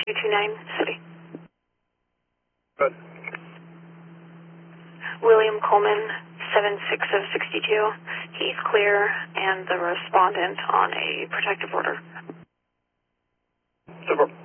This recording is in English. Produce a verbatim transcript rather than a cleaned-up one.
two two nine, City. Good. William Coleman, seven six of sixty-two. He's clear, and the respondent on a protective order. Super.